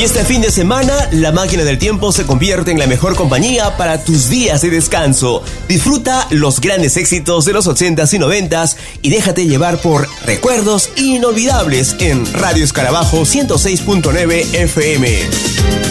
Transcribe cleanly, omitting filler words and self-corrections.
Y este fin de semana, la máquina del tiempo se convierte en la mejor compañía para tus días de descanso. Disfruta los grandes éxitos de los 80s y 90s y déjate llevar por recuerdos inolvidables en Radio Escarabajo 106.9 FM.